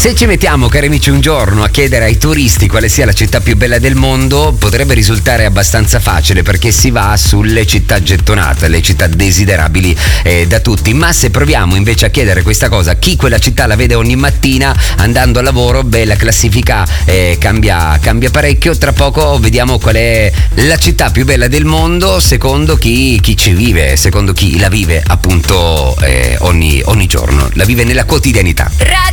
Se ci mettiamo, cari amici, un giorno a chiedere ai turisti quale sia la città più bella del mondo, potrebbe risultare abbastanza facile, perché si va sulle città gettonate, le città desiderabili da tutti. Ma se proviamo invece a chiedere questa cosa a chi quella città la vede ogni mattina andando al lavoro, la classifica cambia parecchio. Tra poco vediamo qual è la città più bella del mondo secondo chi ci vive, secondo chi la vive appunto ogni giorno, la vive nella quotidianità.